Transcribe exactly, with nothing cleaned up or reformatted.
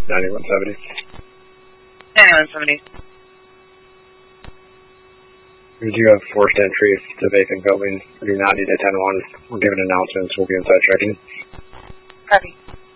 ninety-one seventy. ninety-one seventy. We do have forced entry to vacant buildings. We do not need a ten one. We're giving announcements. We'll be inside checking. Copy.